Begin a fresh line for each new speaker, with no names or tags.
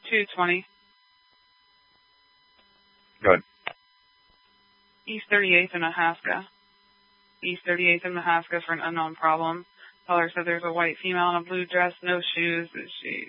220.
Good.
East 38th in Mahaska. East 38th in Mahaska for an unknown problem. Caller said there's a white female in a blue dress, no shoes. Is she